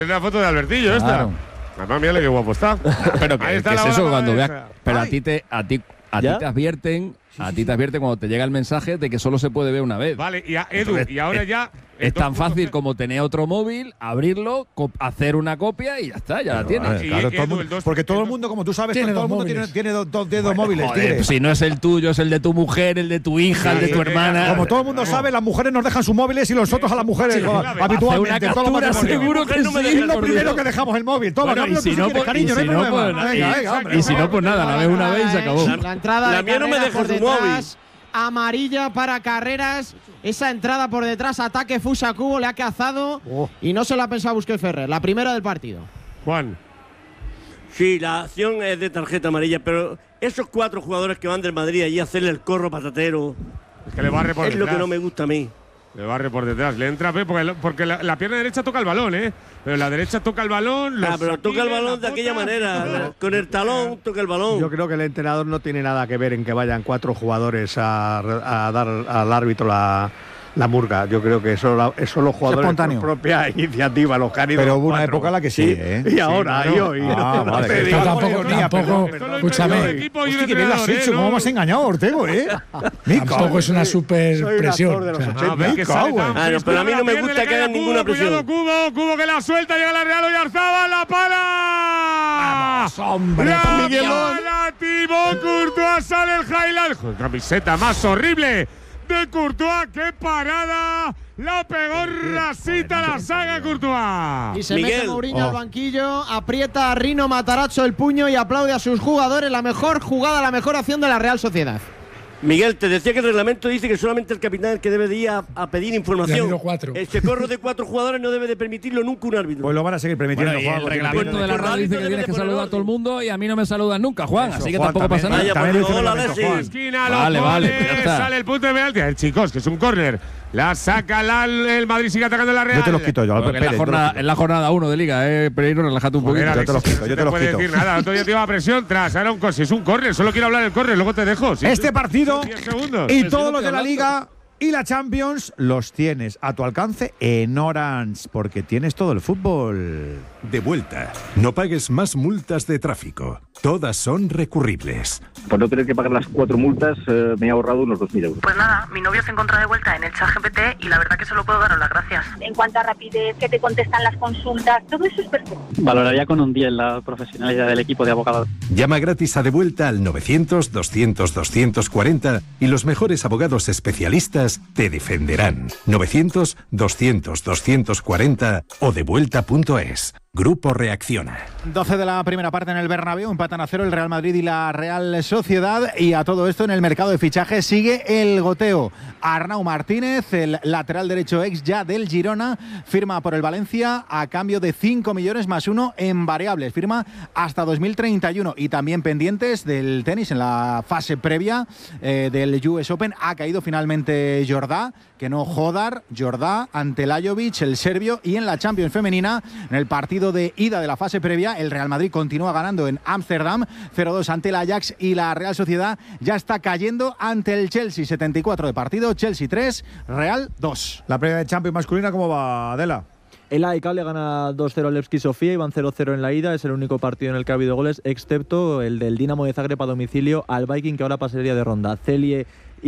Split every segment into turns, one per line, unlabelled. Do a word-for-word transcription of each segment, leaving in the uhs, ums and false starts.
Es la foto de Albertillo,
Claro.
esta. Además, mira qué guapo está.
Pero ¿qué,
Ahí está
qué
la
es eso
bola
cuando
para
veas?
esa.
Pero a
Ay.
ti te a ti a ti
¿Ya?
te advierten, a ti te advierten cuando te llega el mensaje de que solo se puede ver una vez.
Vale, y a Edu,
Entonces,
y ahora
es-
ya.
Es tan fácil como tener otro móvil, abrirlo, co- hacer una copia y ya está, ya la tienes.
Vale,
Y-
claro,
y
todo el
Edu,
mundo-
el dos-
porque todo
el
el
dos-
mundo, como tú sabes,
Tiene
todo el
dos
mundo tiene,
móviles.
tiene dos, dos dedos móviles.
Joder,
tigre.
pues si no es el tuyo, es el de tu mujer, el de tu hija, el de tu
Sí,
hermana.
Como todo el mundo sabe, las mujeres nos dejan sus móviles y nosotros a las mujeres
Sí,
co-
clave.
habitualmente.
Hace una
todo lo
captura,
matrimonios.
seguro que
no me
sí.
deja
Es lo
por
primero
Dios.
que dejamos el móvil. Toma,
Bueno,
cambio,
y si
tú
no,
quieres,
pues-
cariño,
y
no hay
si no,
problema.
pues-
Venga,
y-
venga, hombre.
y si no, pues nada, la ves una vez y se acabó.
La entrada
La
de
mía no me
Carreras
deja
por
su móvil.
detrás, amarilla para Carreras. Esa entrada por detrás, ataque Fusa Cubo, le ha cazado
Oh.
y no se lo ha pensado Busquets Ferrer. La primera del partido.
Juan.
Sí, la acción es de tarjeta amarilla, pero esos cuatro jugadores que van del Madrid allí a hacerle el corro patatero
Es que le barre por
es
detrás.
lo que no me gusta a mí.
Le barre por detrás. Le entra Pep porque, porque la, la pierna derecha toca el balón, ¿eh? Pero la derecha toca el balón.
Ah,
los
pero toca el
aquiles,
balón de
la
aquella
bota.
manera, con el talón toca el balón.
Yo creo que el entrenador no tiene nada que ver en que vayan cuatro jugadores a, a dar al árbitro la, la murga. Yo creo que eso, la- eso los jugadores
espontáneo.
por propia iniciativa, los que han ido
Pero
los
hubo una
cuatro.
época en la que sí, ¿eh?
Y ahora,
Sí,
y
claro.
hoy.
Ah,
no
vale,
te
que
digo,
tampoco-
oye,
tampoco-
perdón,
Esto lo
perdón.
escúchame.
inventó el equipo y un
Hostia, que bien lo has
entrenador,
hecho,
¿eh?
cómo
No.
me has engañado, Ortego, ¿eh? Me
Tampoco
cago.
es una super
Soy un
presión.
actor de los
o sea.
ochenta.
A ver que sale
cago,
tan
eh.
Ah, no, pero a mí no me
pierde,
gusta
le
que
cae a
hagan ninguna
Cubo, cuidado,
presión.
Cubo, Cubo que la suelta, llega la Real Oyarzabal, la pala.
Vamos, hombre,
La
Miguelón.
pala, Thibaut Courtois, sale el highlight. Joder, camiseta más horrible de Courtois, qué parada. La pegó rasita la saga Courtois.
Y se
Miguel.
mete Mourinho
Oh.
al banquillo, aprieta a Rino Matarazzo el puño y aplaude a sus jugadores. La mejor jugada, la mejor acción de la Real Sociedad.
Miguel, te decía que el reglamento dice que solamente el capitán es el que debe de ir a, a pedir
Le
información.
han ido cuatro.
Este corro de cuatro jugadores no debe de permitirlo nunca un árbitro.
Pues lo van a seguir permitiendo.
Bueno, y
Juan,
el
porque
reglamento
tiene-
de la
Pues
radio dice que
debe
tienes
de
que
poner
saludar a todo el
orden.
mundo y a mí no me saludan nunca, Juan.
Eso,
así que
Juan,
tampoco
también.
pasa nada.
Vaya,
También
pues
lo dice el
hola,
reglamento,
Messi.
Juan.
Esquina, los
Vale, vale,
goles,
ya está.
sale el punto de penalti. Eh, chicos, que es un córner. La saca la- el Madrid, sigue atacando la Real.
Yo te los quito, yo.
Bueno,
Albert
que en, la
Pérez, yo te los
jornada,
quito.
en la jornada uno de Liga, eh, Pereiro, relájate un
Joder,
poquito.
yo te los
Alexis,
quito,
no
yo
te
te los
puede
quito.
decir nada. Otro día te iba a presión tras. Ahora un cos. Es un córner. Solo quiero hablar del córner. Luego te dejo. Sí,
Este
sí,
partido
diez segundos.
y
Pero si
todos
no
los
estoy
de la
hablando.
Liga y la Champions los tienes a tu alcance en Orange, porque tienes todo el fútbol.
De vuelta. No pagues más multas de tráfico. Todas son recurribles.
Por no tener que pagar las cuatro multas, eh, me he ahorrado unos dos mil euros.
Pues nada, mi novio se encuentra de vuelta en el chat G P T y la verdad que solo puedo daros las gracias.
En cuanto a rapidez, que te contestan las consultas, todo eso es perfecto.
Valoraría con un diez la profesionalidad del equipo de abogados.
Llama gratis a De Vuelta al novecientos, doscientos, doscientos cuarenta y los mejores abogados especialistas te defenderán. novecientos, doscientos, doscientos cuarenta o devuelta punto es. Grupo Reacciona.
doce de la primera parte en el Bernabéu, empatan a cero el Real Madrid y la Real Sociedad, y a todo esto en el mercado de fichajes sigue el goteo. Arnau Martínez, el lateral derecho ex ya del Girona, firma por el Valencia a cambio de cinco millones más uno en variables, firma hasta dos mil treinta y uno, y también pendientes del tenis en la fase previa eh, del U S Open. Ha caído finalmente Jordá, que no Jodar, Jordá ante Lajovic, el serbio, y en la Champions femenina, en el partido de ida de la fase previa, el Real Madrid continúa ganando en Ámsterdam cero dos ante el Ajax, y la Real Sociedad ya está cayendo ante el Chelsea. setenta y cuatro de partido, Chelsea tres, Real dos.
La primera de Champions masculina, ¿cómo va, Adela?
El A E K le gana dos cero al Levski Sofía y van cero cero en la ida. Es el único partido en el que ha habido goles, excepto el del Dinamo de Zagreb a domicilio al Viking, que ahora pasaría de ronda. Celie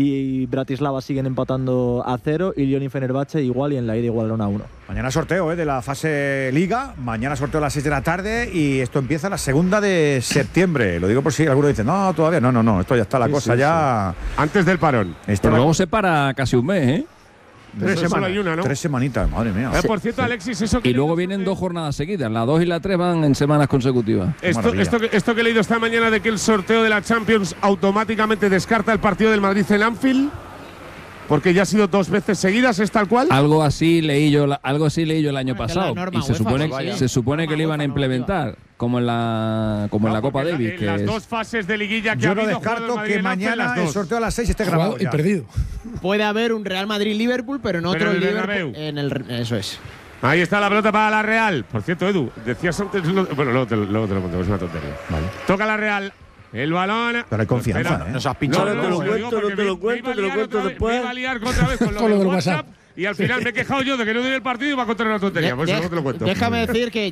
y Bratislava siguen empatando a cero, y Lyon y Fenerbahce igual, y en la ida igualaron a uno.
Mañana sorteo eh, de la fase Liga, mañana sorteo a las seis de la tarde, y esto empieza la segunda de septiembre. Lo digo por si alguno dice, no, todavía, no, no, no, esto ya está la
Sí,
cosa
sí,
ya…
Antes del parón.
Está
Pero
la-
luego se para casi un mes, ¿eh?
Tres
Solo
semanas,
hay una, ¿no?
tres semanitas, madre mía.
Eh, por cierto, Alexis, eso que
Y luego
he leído
vienen
sobre-
dos jornadas seguidas. La dos y la tres van en semanas consecutivas.
Esto,
maravilla.
esto, que, esto que he leído esta mañana de que el sorteo de la Champions automáticamente descarta el partido del Madrid en Anfield, porque ya ha sido dos veces seguidas, ¿es tal cual?
Algo así leí yo, la- algo así leí yo el año
Ah, que es la
pasado.
norma
Y se
UEFA,
supone,
pues vaya.
se supone que
Norma
lo iban a
UEFA
implementar, como en la, como en
No,
la Copa
porque
Davis.
en
que
las
es-
dos fases de liguilla que
Yo
ha
no
habido, jugado el
descarto
Madrid
que
en Anfield,
mañana
las
el
dos.
sorteo a las seis esté
Jugado
grabado
y
ya.
perdido.
Puede haber un Real Madrid-Liverpool, pero en
Pero
otro
en el
Liverpool.
Bernabéu.
En el, eso es.
Ahí está la pelota para la Real. Por cierto, Edu, decías antes… lo- Bueno, luego te, lo- luego te lo cuento, es una tontería.
Vale.
Toca la Real. El balón…
Pero hay confianza,
Espera.
¿eh?
Nos has
No,
pinchado.
no,
te lo
no,
cuento,
digo porque
no te lo
me-
cuento,
me iba
te lo
a liar
cuento
otra vez-
después.
Me iba a liar otra vez con lo
Con lo
del
del
WhatsApp.
WhatsApp.
y al final me he quejado yo de que no doy el partido y va a contar una tontería.
De-
Pues
de-
luego te lo cuento.
Déjame decir que